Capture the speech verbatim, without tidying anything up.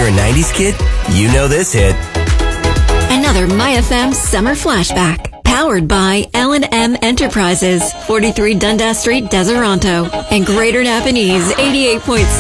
you're a nineties kid, you know this hit. Another MyFM Summer Flashback. Powered by L and M Enterprises, forty-three Dundas Street, Deseronto, and Greater Napanese, eighty-eight point six.